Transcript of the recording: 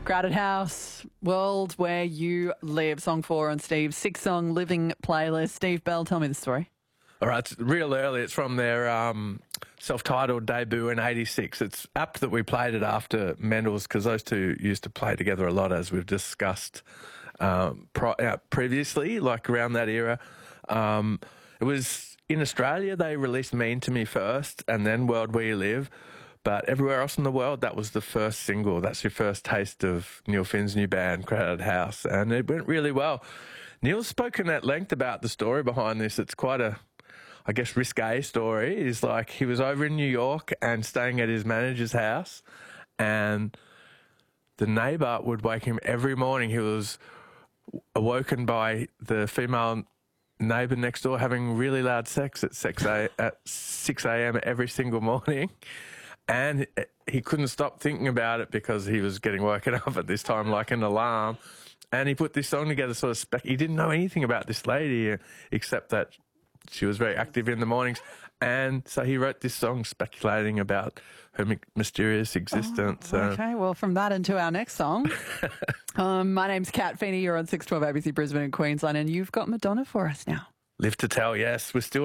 Crowded House, World Where You Live, song 4 on Steve's 6-song living playlist. Steve Bell, tell me the story. All right, it's real early. It's from their self-titled debut in '86. It's apt that we played it after Mendel's because those two used to play together a lot, as we've discussed previously, like around that era. It was in Australia, they released Mean to Me first and then World Where You Live. But everywhere else in the world, that was the first single. That's your first taste of Neil Finn's new band, Crowded House. And it went really well. Neil's spoken at length about the story behind this. It's quite a, I guess, risque story. It's like he was over in New York and staying at his manager's house, and the neighbour would wake him every morning. He was awoken by the female neighbour next door having really loud sex at 6 a.m. every single morning. And he couldn't stop thinking about it because he was getting woken up at this time like an alarm. And he put this song together sort of he didn't know anything about this lady except that she was very active in the mornings. And so he wrote this song speculating about her mysterious existence. Okay, well, from that into our next song. My name's Kat Feeney. You're on 612 ABC Brisbane and Queensland, and you've got Madonna for us now. Live to Tell, yes. We're still